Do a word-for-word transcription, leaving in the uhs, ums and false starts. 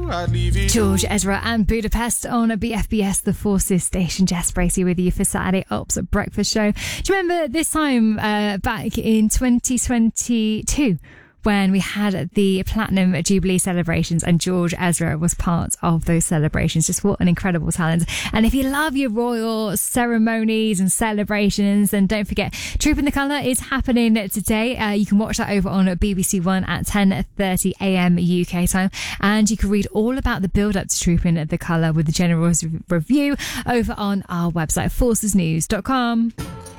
I'd leave you. George Ezra and Budapest on a B F B S The Forces station. Jess Bracey with you for Saturday Ops at Breakfast Show. Do you remember this time uh, back in twenty twenty-two when we had the Platinum Jubilee celebrations and George Ezra was part of those celebrations? Just what an incredible talent. And if you love your royal ceremonies and celebrations, then don't forget Trooping the Colour is happening today. Uh, you can watch that over on B B C One at ten thirty a m U K time, and you can read all about the build up to Trooping the Colour with the general review over on our website forces news dot com.